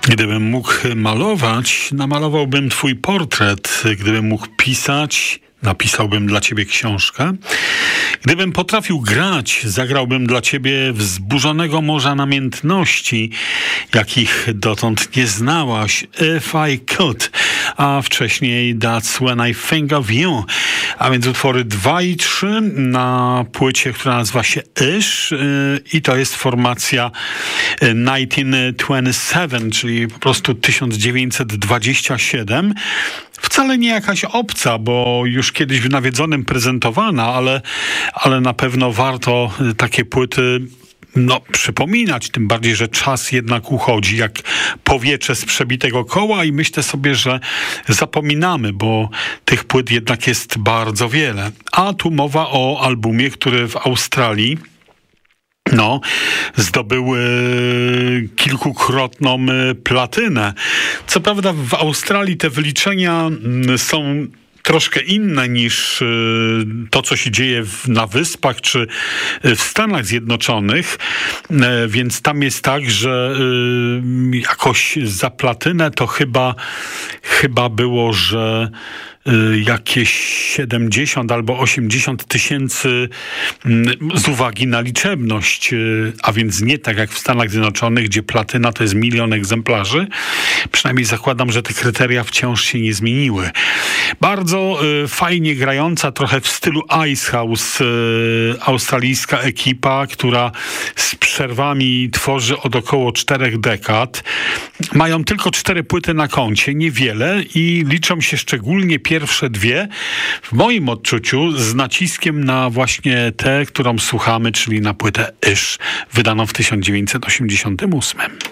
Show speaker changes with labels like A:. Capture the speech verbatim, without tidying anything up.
A: Gdybym mógł malować, namalowałbym twój portret. Gdybym mógł pisać, napisałbym dla ciebie książkę. Gdybym potrafił grać, zagrałbym dla ciebie wzburzonego morza namiętności, jakich dotąd nie znałaś. If I could. A wcześniej That's When I Think of You. A więc utwory dwa i trzy na płycie, która nazywa się Ish i to jest formacja tysiąc dziewięćset dwudziesty siódmy, czyli po prostu tysiąc dziewięćset dwadzieścia siedem. Wcale nie jakaś obca, bo już kiedyś w Nawiedzonym prezentowana, ale, ale na pewno warto takie płyty no, przypominać, tym bardziej, że czas jednak uchodzi jak powietrze z przebitego koła i myślę sobie, że zapominamy, bo tych płyt jednak jest bardzo wiele. A tu mowa o albumie, który w Australii No, zdobył e, kilkukrotną e, platynę. Co prawda w Australii te wyliczenia m, są troszkę inne niż y, to, co się dzieje w, na Wyspach czy w Stanach Zjednoczonych, y, więc tam jest tak, że y, jakoś za platynę to chyba, chyba było, że y, jakieś siedemdziesiąt albo osiemdziesiąt tysięcy z uwagi na liczebność, y, a więc nie tak jak w Stanach Zjednoczonych, gdzie platyna to jest milion egzemplarzy. Przynajmniej zakładam, że te kryteria wciąż się nie zmieniły. Bardzo y, fajnie grająca, trochę w stylu Icehouse, y, australijska ekipa, która z przerwami tworzy od około czterech dekad. Mają tylko cztery płyty na koncie, niewiele i liczą się szczególnie pierwsze dwie, w moim odczuciu z naciskiem na właśnie tę, którą słuchamy, czyli na płytę Ish, wydaną w tysiąc dziewięćset osiemdziesiątym ósmym.